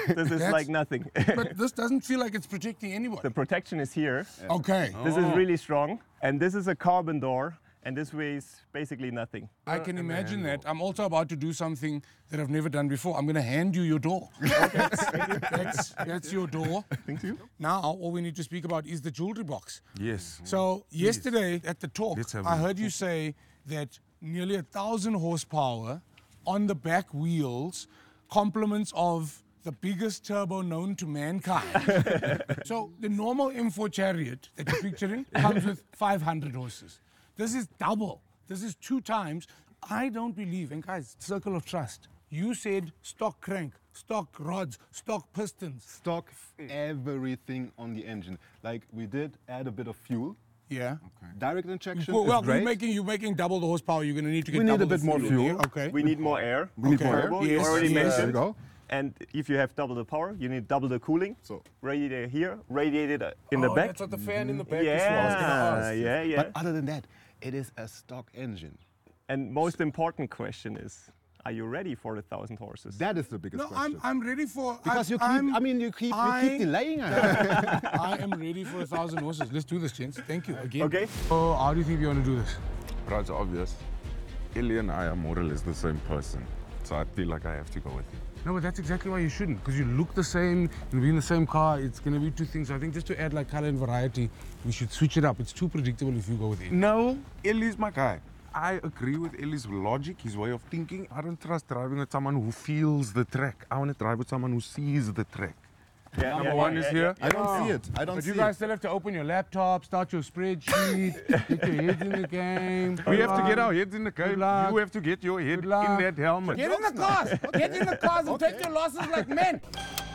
This is like nothing. But this doesn't feel like it's protecting anyone. The protection is here. Okay. This is really strong. And this is a carbon door. And this weighs basically nothing. I can imagine that. I'm also about to do something that I've never done before. I'm going to hand you your door. That's your door. Thank you. Now, all we need to speak about is the jewelry box. Yes. So, yesterday at the talk, Let's have I a heard you say that nearly 1,000 horsepower on the back wheels, compliments of the biggest turbo known to mankind. So, the normal M4 Chariot that you're picturing comes with 500 horses. This is double. This is 2 times. I don't believe, and guys, circle of trust. You said stock crank, stock rods, stock pistons. Stock everything on the engine. Like we did add a bit of fuel. Yeah. Direct injection Well, is great. you're making double the horsepower. You're going to need to get We need double a bit the more in fuel. here. Okay. We need more air. We need more Turbo, air. you Yes, already yes. mentioned. There you go. And if you have double the power, you need double the cooling. So- radiator here, radiator in the back. That's what the fan in the back is for. I was gonna ask. Yeah. But other than that, it is a stock engine. And most important question is, are you ready for the 1,000 horses? That is the biggest No, question. I'm ready for... Because you keep delaying it. I am ready for 1,000 horses. Let's do this, gents. Thank you again. Okay. So, how do you think you want to do this? Bro, it's obvious. Illy and I are more or less the same person. So I feel like I have to go with him. No, but that's exactly why you shouldn't, because you look the same, you'll be in the same car, it's going to be 2 things. I think just to add like color and variety, we should switch it up. It's too predictable if you go with it. No, Illy's my guy. I agree with Illy's logic, his way of thinking. I don't trust driving with someone who feels the track. I want to drive with someone who sees the track. Yeah, One is here. I don't see it. I don't But see you guys it. still have to open your laptop, start your spreadsheet, get your heads in the game. We have to get our heads in the game. luck. You have to get your head Good in luck. that helmet. Get in the cars! Get in the cars and take your losses like men!